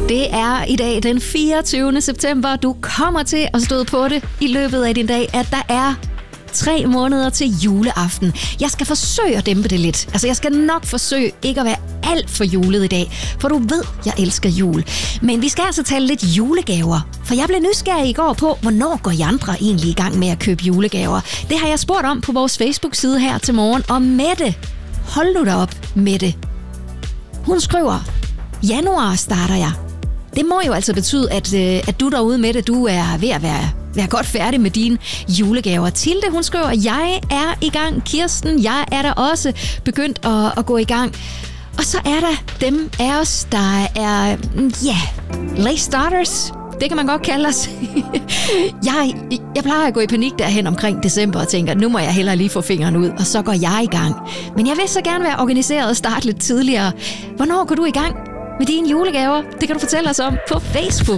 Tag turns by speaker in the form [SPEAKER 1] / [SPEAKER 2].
[SPEAKER 1] Det er i dag den 24. september. Du kommer til at støde på det i løbet af din dag, at der er 3 måneder til juleaften. Jeg skal forsøge at dæmpe det lidt. Altså, jeg skal nok forsøge ikke at være alt for julet i dag, for du ved, jeg elsker jul. Men vi skal altså tale lidt julegaver, for jeg blev nysgerrig i går på, hvornår går I andre egentlig i gang med at købe julegaver. Det har jeg spurgt om på vores Facebook-side her til morgen, og Mette, hold nu da op, Mette. Hun skriver, januar starter jeg. Det må jo altså betyde, at du derude, Mette, du er ved at være godt færdig med dine julegaver. Tilde, hun skriver, jeg er i gang. Kirsten, jeg er da også begyndt at gå i gang. Og så er der dem af os, der er, late starters. Det kan man godt kalde os. Jeg plejer at gå i panik derhen omkring december og tænker, nu må jeg hellere lige få fingeren ud, og så går jeg i gang. Men jeg vil så gerne være organiseret og starte lidt tidligere. Hvornår går du i gang med dine julegaver? Det kan du fortælle os om på Facebook.